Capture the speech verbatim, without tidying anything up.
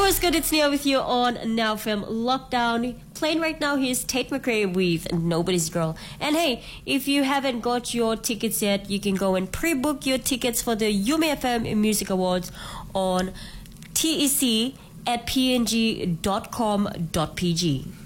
what's good? It's Nia with you on Now Film Lockdown. Playing right now, here's Tate McRae with Nobody's Girl. And hey, if you haven't got your tickets yet, you can go and pre-book your tickets for the Yume F M Music Awards on T E C at p n g dot com dot p g.